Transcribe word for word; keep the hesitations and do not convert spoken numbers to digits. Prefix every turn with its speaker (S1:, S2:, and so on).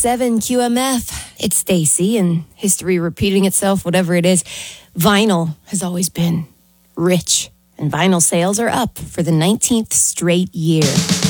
S1: seven Q M F. It's Stacy, and history repeating itself, whatever it is. Vinyl has always been rich, and vinyl sales are up for the nineteenth straight year.